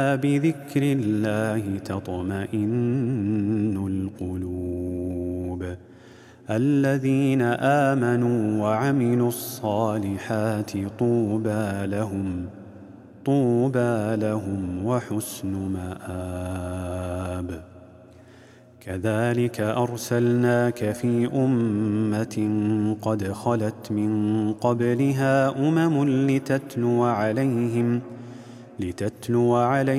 بذكر الله تطمئن القلوب الذين آمنوا وعملوا الصالحات طوبى لهم وحسن مآب. كذلك أرسلناك في أمة قد خلت من قبلها أمم لتتلو عليهم